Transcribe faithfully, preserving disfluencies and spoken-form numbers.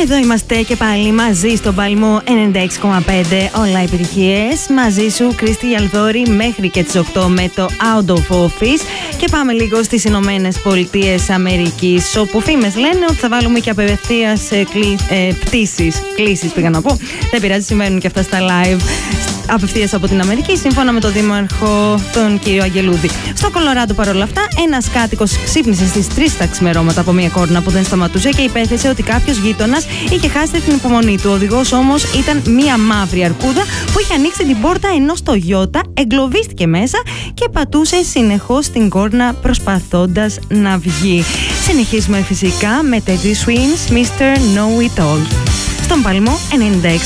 Εδώ είμαστε και πάλι μαζί στον Παλμό ενενήντα έξι κόμμα πέντε, όλα επιτυχίες. Μαζί σου Κρίστη Γιαλδόρη μέχρι και τις οκτώ με το Out of Office. Και πάμε λίγο στις Ηνωμένες Πολιτείες Αμερικής, όπου φήμες λένε ότι θα βάλουμε και απευθείας ε, κλει, ε, πτήσεις, κλήσεις πήγα να πω. Δεν πειράζει, συμβαίνουν και αυτά στα live. Απευθείας από την Αμερική, σύμφωνα με τον δήμαρχο τον κύριο Αγγελούδη. Στο Κολοράντο, παρόλα αυτά, ένας κάτοικος ξύπνησε στις τρεις τα ξημερώματα από μια κόρνα που δεν σταματούσε και υπέθεσε ότι κάποιος γείτονας είχε χάσει την υπομονή του. Ο οδηγός όμως ήταν μια μαύρη αρκούδα που είχε ανοίξει την πόρτα ενός Toyota, εγκλωβίστηκε μέσα και πατούσε συνεχώς την κόρνα προσπαθώντας να βγει. Συνεχίζουμε φυσικά με Teddy Swims, μίστερ Know It All. Στον Παλμό ενενήντα έξι.